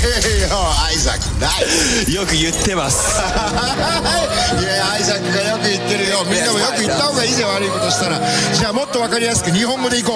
アイザックないよく言ってますいやアイザックがよく言ってるよ。みんなもよく言った方がいいぜ、悪いことしたら。じゃあもっと分かりやすく日本語でいこう。